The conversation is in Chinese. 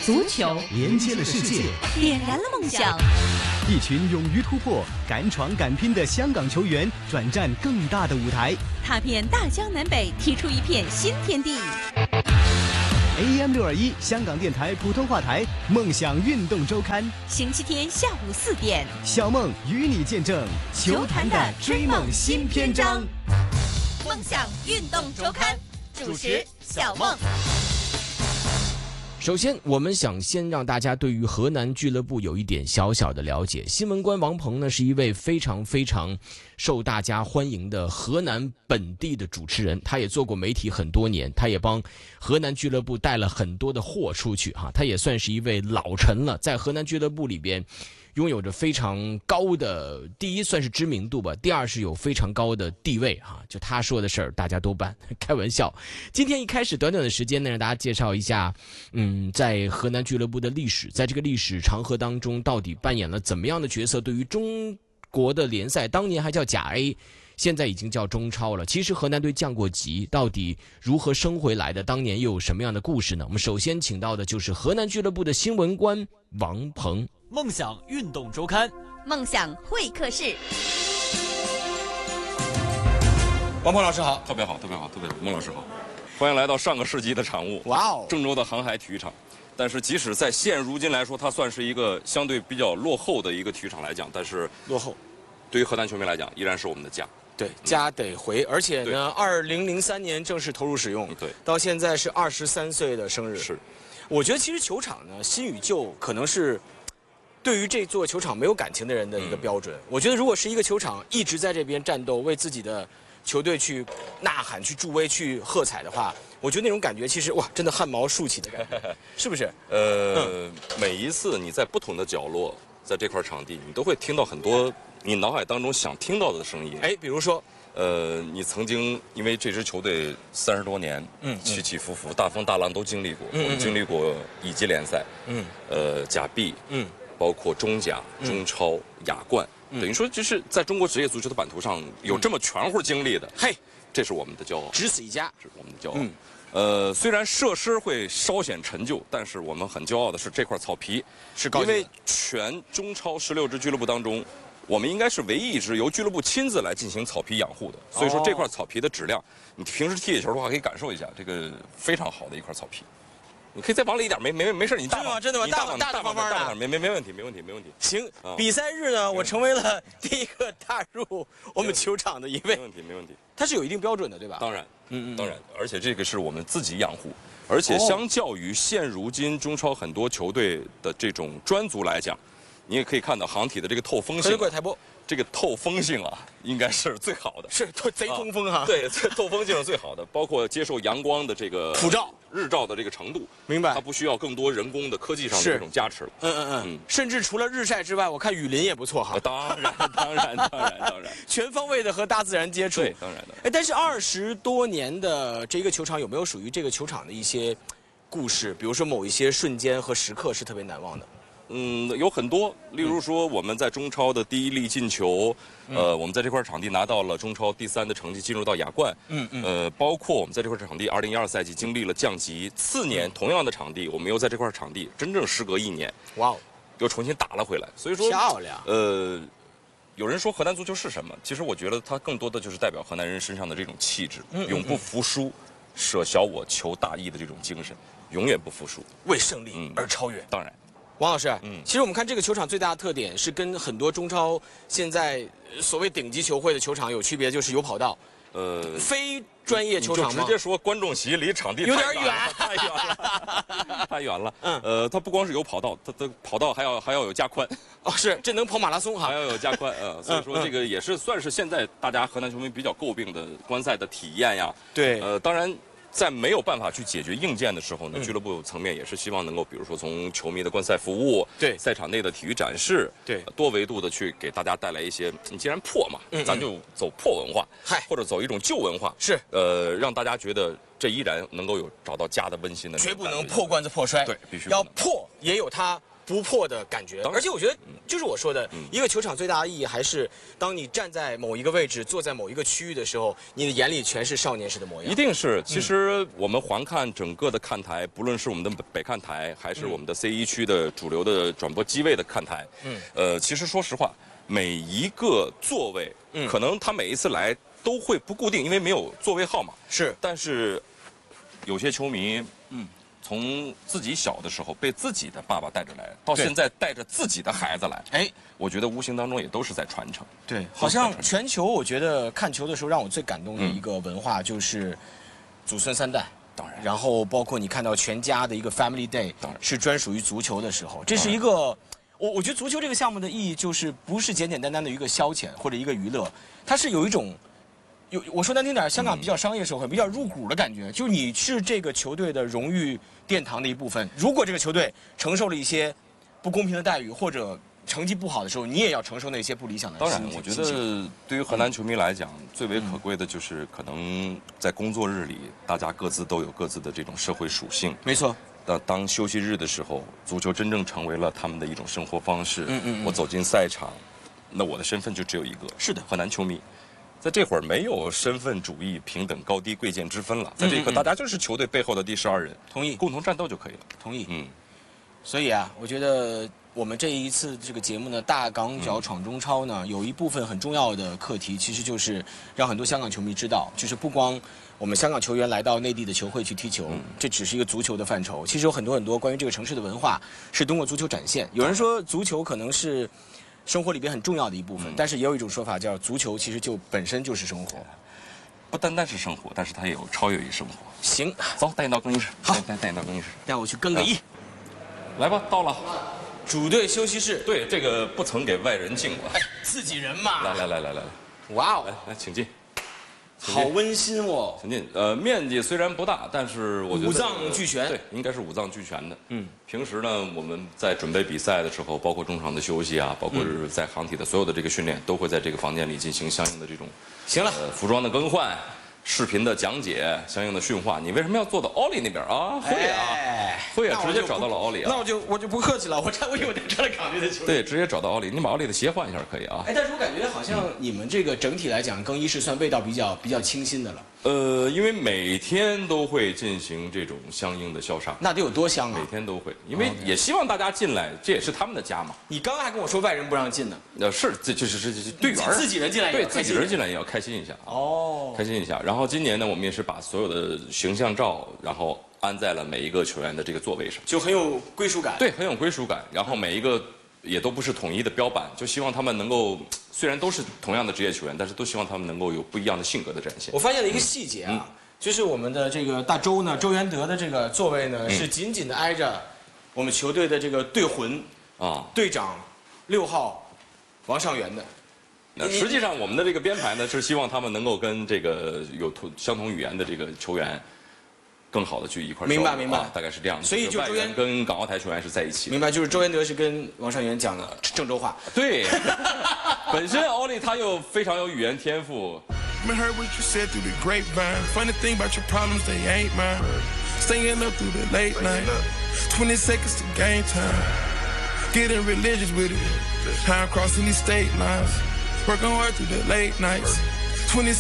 足球连接了世界， 点燃了梦想。 一群勇于突破、敢闯敢拼的香港球员转战更大的舞台， 踏遍大江南北，踢出一片新天地。 AM621 香港电台普通话台《梦想运动周刊》， 星期天下午4点， 小梦与你见证球坛的追梦新篇章。 梦想运动周刊主持小梦。 首先，我们想先让大家对于河南俱乐部有一点小小的了解。新闻官王鹏呢，是一位非常受大家欢迎的河南本地的主持人，他也做过媒体很多年，他也帮河南俱乐部带了很多的货出去哈，他也算是一位老臣了，在河南俱乐部里边拥有着非常高的，第一算是知名度吧，第二是有非常高的地位哈。就他说的事儿，大家都办，开玩笑。今天一开始短短的时间呢，让大家介绍一下，在河南俱乐部的历史，在这个历史长河当中，到底扮演了怎么样的角色？对于中国的联赛，当年还叫甲 A。现在已经叫中超了。其实河南队降过级，到底如何升回来的？当年又有什么样的故事呢？我们首先请到的就是河南俱乐部的新闻官王鹏。 梦想运动周刊， 梦想会客室。 王鹏老师好， 特别好，孟老师好，欢迎来到上个世纪的产物。 哇哦， 郑州的航海体育场。但是即使在现如今来说，它算是一个相对比较落后的一个体育场来讲，但是落后， 对于河南球迷来讲，依然是我们的家。 对，家得回，而且呢，2003年正式投入使用， 对， 到现在是23岁的生日。 是， 我觉得其实球场呢，新与旧可能是对于这座球场没有感情的人的一个标准。我觉得如果是一个球场一直在这边战斗，为自己的球队去呐喊、去助威、去喝彩的话，我觉得那种感觉其实哇，真的汗毛竖起的感觉，是不是？ 每一次你在不同的角落，在这块场地，你都会听到很多你脑海当中想听到的声音。 哎，比如说， 你曾经因为这支球队30多年，起起伏伏、大风大浪都经历过。我们经历过乙级联赛，甲 B，包括中甲、中超、亚冠，等于说就是在中国职业足球的版图上有这么全乎经历的。 嘿， 这是我们的骄傲， 只此一家， 是我们的骄傲。虽然设施会稍显陈旧，但是我们很骄傲的是这块草皮是高级的， 因为全中超16支俱乐部当中，我们应该是唯一一支由俱乐部亲自来进行草皮养护的。所以说这块草皮的质量，你平时踢野球的话可以感受一下，这个非常好的一块草皮。你可以再往里一点，没事，你大方， 真的吗？大方的， 没问题。 行，比赛日呢，我成为了第一个踏入我们球场的一位。 没问题。 它是有一定标准的，对吧？ 当然，当然，而且这个是我们自己养护，而且相较于现如今中超很多球队的这种专足来讲，你也可以看到航体的这个透风性， 台波。 这个透风性啊，应该是最好的， 是贼通风哈。 对，透风性是最好的，包括接受阳光的这个普照、 日照的这个程度， 明白？ 它不需要更多人工的科技上的这种加持了。 甚至除了日晒之外，我看雨淋也不错哈。 当然， 全方位的和大自然接触。 对，当然的。 哎，但是20多年的这一个球场，有没有属于这个球场的一些故事？比如说某一些瞬间和时刻是特别难忘的？ 有很多，例如说我们在中超的第1粒进球，我们在这块场地拿到了中超第3的成绩，进入到亚冠，包括我们在这块场地2012赛季经历了降级，次年同样的场地，我们又在这块场地真正时隔1年， 哇哦， 又重新打了回来。所以说漂亮。 有人说河南足球是什么？其实我觉得它更多的就是代表河南人身上的这种气质，永不服输，舍小我求大义的这种精神，永远不服输， 为胜利而超越。 当然。 王老师，其实我们看这个球场最大的特点是跟很多中超现在所谓顶级球会的球场有区别，就是有跑道。非专业球场吗？ 就直接说观众席离场地有点远， 太远了。它不光是有跑道，它的跑道还要有加宽。 哦，是，这能跑马拉松哈， 还要有加宽。所以说这个也是算是现在大家河南球迷比较诟病的观赛的体验呀。 对， 当然。在没有办法去解决硬件的时候呢，俱乐部层面也是希望能够，比如说从球迷的观赛服务， 对赛场内的体育展示， 对多维度的去给大家带来一些，你既然破嘛，咱就走破文化，或者走一种旧文化， 是， 让大家觉得这依然能够有找到家的温馨的， 绝不能破罐子破摔， 对，必须要破也有它不破的感觉。而且我觉得，就是我说的，一个球场最大的意义还是，当你站在某一个位置，坐在某一个区域的时候，你的眼里全是少年时的模样。 一定是。其实我们环看整个的看台，不论是我们的北看台，还是我们的 C1区的主流的转播机位的看台，其实说实话，每一个座位，可能他每一次来都会不固定，因为没有座位号码。 是， 但是有些球迷，从自己小的时候被自己的爸爸带着来，到现在带着自己的孩子来，哎，我觉得无形当中也都是在传承。 对，好像全球，我觉得看球的时候让我最感动的一个文化就是祖孙三代。 当然， 然后包括你看到全家的一个 Family Day， 当然是专属于足球的时候，这是一个，我觉得足球这个项目的意义就是不是简简单单的一个消遣或者一个娱乐，它是有一种。我说难听点，香港比较商业社会，比较入股的感觉，就你是这个球队的荣誉殿堂的一部分。如果这个球队承受了一些不公平的待遇，或者成绩不好的时候，你也要承受那些不理想的。 当然，我觉得对于河南球迷来讲，最为可贵的就是可能在工作日里，大家各自都有各自的这种社会属性。 没错。 当休息日的时候，足球真正成为了他们的一种生活方式。我走进赛场，那我的身份就只有一个。 是的， 河南球迷。在这会儿没有身份主义、平等、高低贵贱之分了，在这一刻，大家就是球队背后的第12人， 同意， 共同战斗就可以了。 同意。所以啊，我觉得我们这一次这个节目呢，大港脚闯中超呢，有一部分很重要的课题，其实就是让很多香港球迷知道，就是不光我们香港球员来到内地的球会去踢球，这只是一个足球的范畴，其实有很多很多关于这个城市的文化是通过足球展现。有人说足球可能是生活里边很重要的一部分，但是也有一种说法叫足球其实就本身就是生活， 不单单是生活，但是它也有超越于生活。 行， 走，带你到更衣室。 好， 带你到更衣室， 带我去更个衣。 来吧，到了， 主队休息室。 对，这个不曾给外人进过。 自己人嘛。 来， 哇哦， 来，请进。 好温馨哦！ 请进。面积虽然不大，但是我觉得五脏俱全。 对，应该是五脏俱全的。平时呢，我们在准备比赛的时候，包括中场的休息啊，包括是在航体的所有的这个训练，都会在这个房间里进行相应的这种行了服装的更换、视频的讲解、相应的训话。你为什么要坐到奥利那边啊？会啊，直接找到了奥利啊。 那我就不客气了，我以为穿了港队的球衣。 对，直接找到奥利，你把奥利的鞋换一下可以啊。 但是我感觉好像你们这个整体来讲，更衣室算味道比较清新的了。 因为每天都会进行这种相应的消杀。 那得有多香啊！ 每天都会，因为也希望大家进来，这也是他们的家嘛。 你刚刚还跟我说外人不让进呢。 这就是队员自己人进来， 对，自己人进来也要开心一下。开心一下。然后今年呢，我们也是把所有的形象照，然后安在了每一个球员的这个座位上， 就很有归属感。 对，很有归属感。然后每一个也都不是统一的标板，就希望他们能够，虽然都是同样的职业球员，但是都希望他们能够有不一样的性格的展现。 我发现了一个细节啊，就是我们的这个大周呢，周元德的这个座位呢，是紧紧的挨着我们球队的这个队魂啊，队长6号王上元的。 那实际上我们的这个编排呢，是希望他们能够跟这个有相同语言的这个球员更好的去一块儿。 明白， 大概是这样的。 所以就周元跟港澳台球员是在一起。 明白，就是周元德是跟王上元讲的郑州话。 对，本身奥利他又非常有语言天赋。 Heard what you said through the grapevine. Funny thing about your problems, they ain't mine. Staying up through the late night. 20 seconds to game time. Getting religious with it. How I'm crossing these state lines. Working hard through the late nights. 20